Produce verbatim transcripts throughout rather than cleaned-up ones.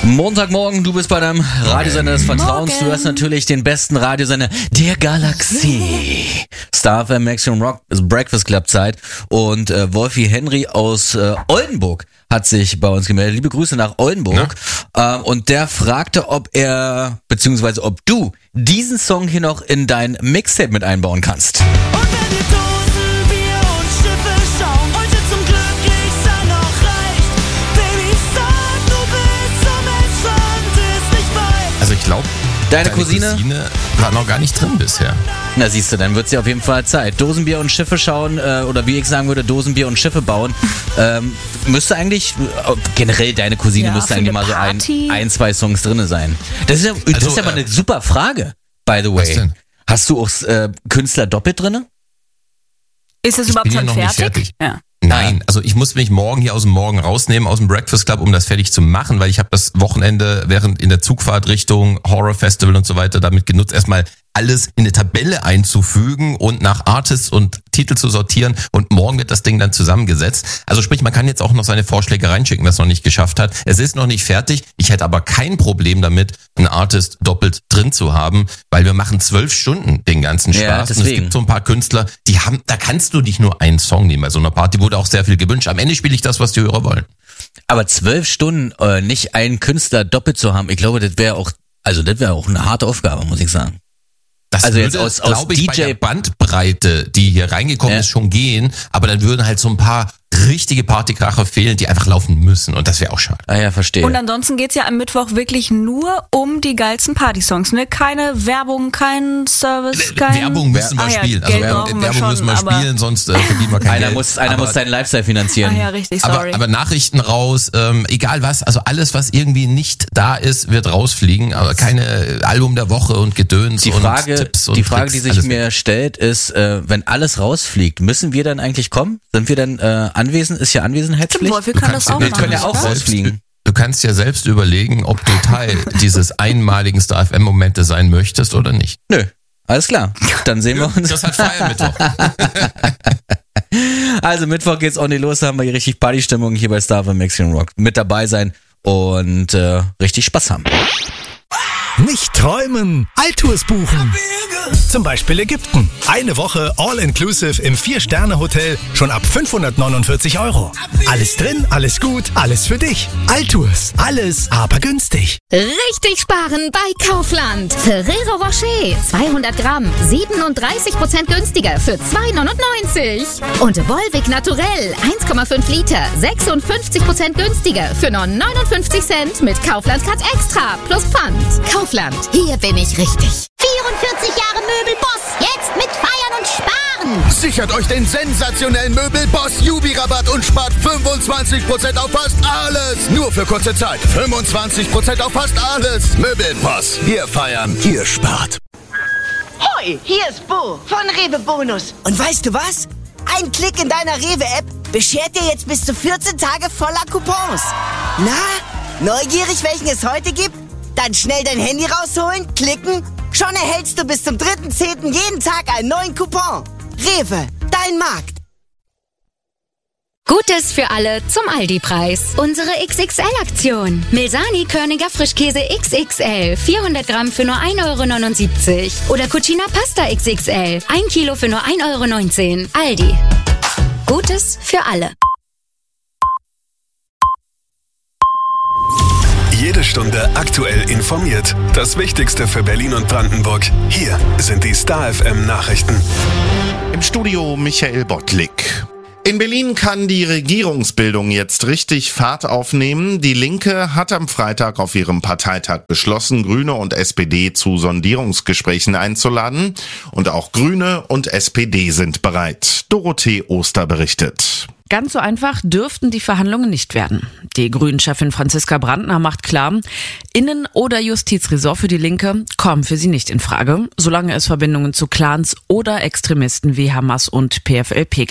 Montagmorgen, du bist bei deinem Radiosender des Vertrauens. Morgen. Du hast natürlich den besten Radiosender der Galaxie. Star F M Maximum Rock ist Breakfast Club Zeit. Und äh, Wolfi Henry aus äh, Oldenburg hat sich bei uns gemeldet. Liebe Grüße nach Oldenburg. Äh, und der fragte, ob er, beziehungsweise ob du diesen Song hier noch in dein Mixtape mit einbauen kannst. Und wenn die Dosen, Bier und Schiffe schauen, heute zum Glücklichsein noch reicht. Baby, sag, du bist zum Entstand, ist nicht weit. Also ich glaube, Deine, deine Cousine? Cousine war noch gar nicht drin bisher. Na siehst du, dann wird sie auf jeden Fall Zeit. Dosenbier und Schiffe schauen, äh, oder wie ich sagen würde, Dosenbier und Schiffe bauen. Ähm, müsste eigentlich, äh, generell deine Cousine Ja, müsste für eigentlich eine mal so ein, Party. ein, zwei Songs drinne sein. Das ist ja, das Also, ist ja mal äh, eine super Frage, by the way. Was denn? Hast du auch äh, Künstler doppelt drinne? Ist das Ich überhaupt bin ja schon noch nicht fertig? fertig. Ja. Nein, also ich muss mich morgen hier aus dem Morgen rausnehmen, aus dem Breakfast Club, um das fertig zu machen, weil ich habe das Wochenende während in der Zugfahrt Richtung Horror Festival und so weiter damit genutzt, erstmal alles in eine Tabelle einzufügen und nach Artists und Titel zu sortieren und morgen wird das Ding dann zusammengesetzt. Also sprich, man kann jetzt auch noch seine Vorschläge reinschicken, wer es noch nicht geschafft hat. Es ist noch nicht fertig. Ich hätte aber kein Problem damit, einen Artist doppelt drin zu haben, weil wir machen zwölf Stunden den ganzen Spaß. Ja, und es deswegen. gibt so ein paar Künstler, die haben, da kannst du nicht nur einen Song nehmen. Bei so einer Party wurde auch sehr viel gewünscht. Am Ende spiele ich das, was die Hörer wollen. Aber zwölf Stunden äh, nicht einen Künstler doppelt zu haben, ich glaube, das wäre auch, also das wäre auch eine harte Aufgabe, muss ich sagen. Das Also jetzt würde, aus- aus glaube ich, D J bei der Bandbreite, die hier reingekommen Ja. ist, schon gehen. Aber dann würden halt so ein paar richtige Partykracher fehlen, die einfach laufen müssen. Und das wäre auch schade. Ah ja, verstehe. Und ansonsten geht's ja am Mittwoch wirklich nur um die geilsten Partysongs, ne? Keine Werbung, kein Service, kein... Werbung müssen wir Ah ja, spielen. Also Geld Werbung, brauchen wir Werbung schon, müssen wir aber- spielen, sonst äh, verdienen wir kein einer Geld. muss, einer aber, muss deinen Lifestyle finanzieren. Ah ja, richtig, sorry. aber, aber Nachrichten raus, ähm, egal was, also alles, was irgendwie nicht da ist, wird rausfliegen. Aber keine Album der Woche und Gedöns Die und Frage, Tipps und die Frage, die Tricks, sich alles mir stellt, ist, äh, wenn alles rausfliegt, müssen wir dann eigentlich kommen? Sind wir dann äh, anwesend? Ist ja Stimmt, Anwesenheitspflicht? Wolf, wir Du können kannst- das auch wir Wir machen. können ja auch oder? rausfliegen. Du kannst ja selbst überlegen, ob du Teil dieses einmaligen Star F M-Momente sein möchtest oder nicht. Nö, alles klar. Dann sehen wir uns. Das hat Feiermittwoch. Also Mittwoch geht's on die los, da haben wir hier richtig Partystimmung hier bei Star F M Maximum Rock. Mit dabei sein und äh, richtig Spaß haben. Nicht träumen, Altours buchen. Zum Beispiel Ägypten. Eine Woche All-Inclusive im Vier-Sterne-Hotel schon ab fünfhundertneunundvierzig Euro. Alles drin, alles gut, alles für dich. Altours, alles aber günstig. Richtig sparen bei Kaufland. Ferrero Rocher zweihundert Gramm, siebenunddreißig Prozent günstiger für zwei neunundneunzig. Und Volvic Naturell eins Komma fünf Liter, sechsundfünfzig Prozent günstiger für nur neunundfünfzig Cent mit Kaufland Cut Extra plus Pfand. Kaufland, hier bin ich richtig. vierundvierzig Jahre Möbelboss. Jetzt mit Feiern und Sparen. Sichert euch den sensationellen Möbelboss Jubi-Rabatt und spart fünfundzwanzig Prozent auf fast alles. Nur für kurze Zeit. fünfundzwanzig Prozent auf fast alles. Möbelboss. Hier feiern, hier spart. Hoi, hier ist Bo von Rewe Bonus. Und weißt du was? Ein Klick in deiner Rewe-App beschert dir jetzt bis zu vierzehn Tage voller Coupons. Na, neugierig, welchen es heute gibt? Dann schnell dein Handy rausholen, klicken. Schon erhältst du bis zum dritten zehnten jeden Tag einen neuen Coupon. Rewe, dein Markt. Gutes für alle zum Aldi-Preis. Unsere X X L-Aktion. Milsani Körniger Frischkäse X X L. vierhundert Gramm für nur ein Euro neunundsiebzig. Oder Cucina Pasta X X L. ein Kilo für nur ein Euro neunzehn. Aldi. Gutes für alle. Jede Stunde aktuell informiert. Das Wichtigste für Berlin und Brandenburg. Hier sind die Star F M Nachrichten. Im Studio Michael Bottlik. In Berlin kann die Regierungsbildung jetzt richtig Fahrt aufnehmen. Die Linke hat am Freitag auf ihrem Parteitag beschlossen, Grüne und S P D zu Sondierungsgesprächen einzuladen. Und auch Grüne und S P D sind bereit. Dorothee Oster berichtet. Ganz so einfach dürften die Verhandlungen nicht werden. Die Grünen-Chefin Franziska Brandner macht klar, Innen- oder Justizressort für die Linke kommen für sie nicht in Frage, solange es Verbindungen zu Clans oder Extremisten wie Hamas und P F L P gibt.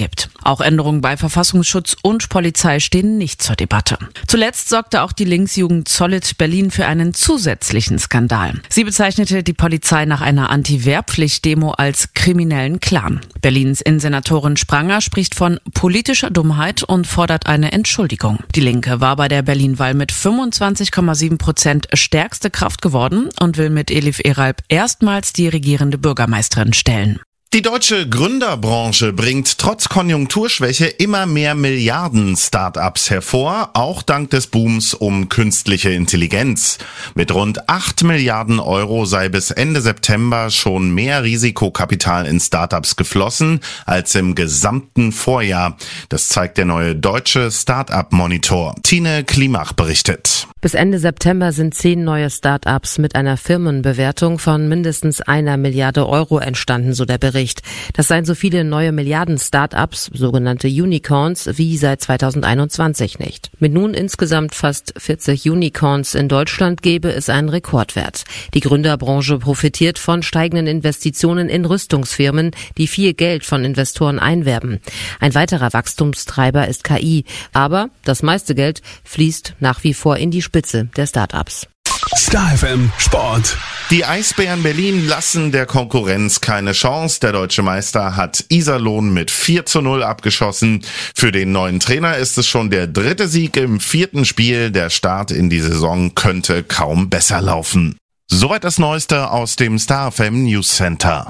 Auch Änderungen bei Verfassungsschutz und Polizei stehen nicht zur Debatte. Zuletzt sorgte auch die Linksjugend Solid Berlin für einen zusätzlichen Skandal. Sie bezeichnete die Polizei nach einer Anti-Wehrpflicht-Demo als kriminellen Clan. Berlins Innensenatorin Spranger spricht von politischer Dummheit und fordert eine Entschuldigung. Die Linke war bei der Berlin-Wahl mit fünfundzwanzig Komma sieben Prozent stärkste Kraft geworden und will mit Elif Eralp erstmals die regierende Bürgermeisterin stellen. Die deutsche Gründerbranche bringt trotz Konjunkturschwäche immer mehr Milliarden-Startups hervor, auch dank des Booms um künstliche Intelligenz. Mit rund acht Milliarden Euro sei bis Ende September schon mehr Risikokapital in Startups geflossen als im gesamten Vorjahr. Das zeigt der neue deutsche Startup-Monitor. Tine Klimach berichtet. Bis Ende September sind zehn neue Start-ups mit einer Firmenbewertung von mindestens einer Milliarde Euro entstanden, so der Bericht. Das seien so viele neue Milliarden-Start-ups, sogenannte Unicorns, wie seit zweitausendeinundzwanzig nicht. Mit nun insgesamt fast vierzig Unicorns in Deutschland gäbe es einen Rekordwert. Die Gründerbranche profitiert von steigenden Investitionen in Rüstungsfirmen, die viel Geld von Investoren einwerben. Ein weiterer Wachstumstreiber ist K I, aber das meiste Geld fließt nach wie vor in die Spitze der Start-ups. Star F M Sport. Die Eisbären Berlin lassen der Konkurrenz keine Chance. Der deutsche Meister hat Iserlohn mit vier zu null abgeschossen. Für den neuen Trainer ist es schon der dritte Sieg im vierten Spiel. Der Start in die Saison könnte kaum besser laufen. Soweit das Neueste aus dem Star F M News Center.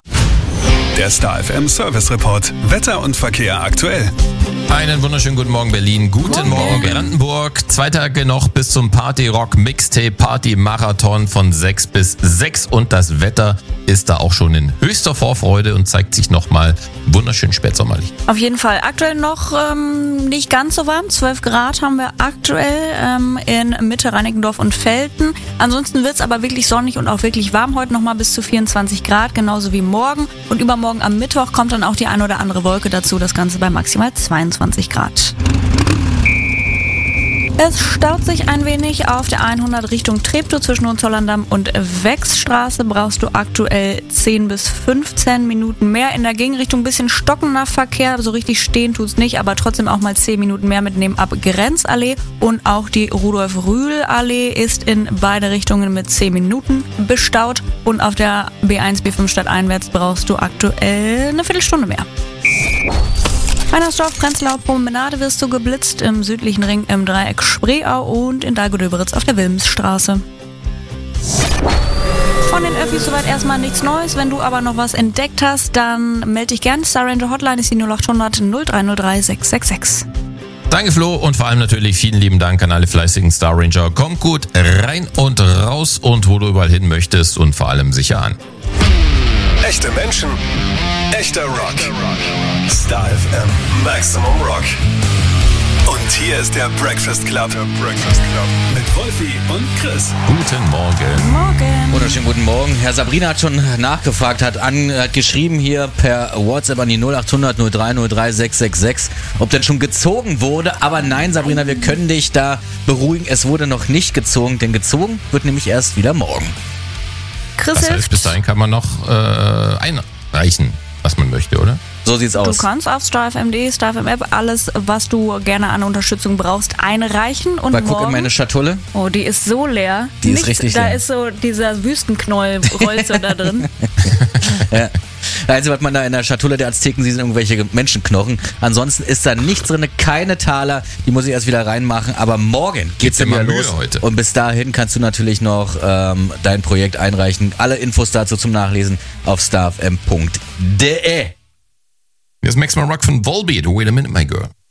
Der Star F M Service Report. Wetter und Verkehr aktuell. Einen wunderschönen guten Morgen Berlin, guten Morgen Brandenburg. Zwei Tage noch bis zum Party Rock Mixtape Party Marathon von sechs bis sechs und das Wetter ist da auch schon in höchster Vorfreude und zeigt sich nochmal wunderschön spätsommerlich. Auf jeden Fall. Aktuell noch ähm, nicht ganz so warm. zwölf Grad haben wir aktuell ähm, in Mitte, Reinickendorf und Velten. Ansonsten wird es aber wirklich sonnig und auch wirklich warm. Heute nochmal bis zu vierundzwanzig Grad, genauso wie morgen. Und übermorgen am Mittwoch kommt dann auch die ein oder andere Wolke dazu. Das Ganze bei maximal zweiundzwanzig Grad. Es staut sich ein wenig auf der hundert Richtung Treptow zwischen Hohenzollern-Damm und Wechsstraße. Brauchst du aktuell zehn bis fünfzehn Minuten mehr. In der Gegenrichtung ein bisschen stockender Verkehr. So richtig stehen tut's nicht, aber trotzdem auch mal zehn Minuten mehr mitnehmen ab Grenzallee. Und auch die Rudolf-Rühl-Allee ist in beide Richtungen mit zehn Minuten bestaut. Und auf der B eins, B fünf stadteinwärts brauchst du aktuell eine Viertelstunde mehr. Heinersdorf, Prenzlau, Promenade wirst du geblitzt, im südlichen Ring im Dreieck Spreeau und in Dahlgäu-Döberitz auf der Wilmsstraße. Von den Öffis soweit erstmal nichts Neues. Wenn du aber noch was entdeckt hast, dann melde dich gern. Star Ranger Hotline ist die null acht hundert null drei null drei sechs sechs sechs. Danke Flo und vor allem natürlich vielen lieben Dank an alle fleißigen Star Ranger. Kommt gut rein und raus und wo du überall hin möchtest und vor allem sicher an. Echte Menschen, echter Rock. Star F M Maximum Rock. Und hier ist der Breakfast Club. Der Breakfast Club. Mit Wolfi und Chris. Guten Morgen. Morgen. Wunderschönen guten Morgen. Herr Sabrina hat schon nachgefragt, hat, an, hat geschrieben hier per WhatsApp an die null acht hundert null drei null drei sechs sechs sechs, ob denn schon gezogen wurde. Aber nein, Sabrina, wir können dich da beruhigen. Es wurde noch nicht gezogen, denn gezogen wird nämlich erst wieder morgen. Chris Das heißt, hilft. bis dahin kann man noch äh, einreichen, was man möchte, oder? So sieht's Du aus. kannst auf Star F M punkt de, Star F M App, alles, was du gerne an Unterstützung brauchst, einreichen. Und Mal guck morgen, in meine Schatulle. oh, die ist so leer. Die ist Nichts, richtig da leer. ist so dieser Wüstenknäuel-Rolze da drin. Ja. Das Einzige, was man da in der Schatulle der Azteken sieht, sind irgendwelche Menschenknochen. Ansonsten ist da nichts drin, keine Taler. Die muss ich erst wieder reinmachen. Aber morgen geht's dann wieder immer Mühe los. heute. Und bis dahin kannst du natürlich noch ähm, dein Projekt einreichen. Alle Infos dazu zum Nachlesen auf star f m punkt de. Hier ist Maximum Rock von Volbeat. Wait a minute, my girl.